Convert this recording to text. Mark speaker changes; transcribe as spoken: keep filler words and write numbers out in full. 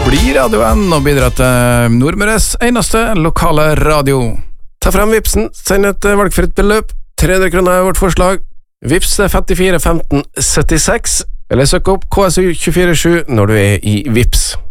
Speaker 1: Bli radioen og bidra til Nordmøres eneste lokale radio.
Speaker 2: Ta frem Vipsen, send et valgfritt beløp. tre hundre kroner er vårt forslag. Vips er femtifire femten syttiseks, eller søk opp K S U to fire sju når du er i Vips.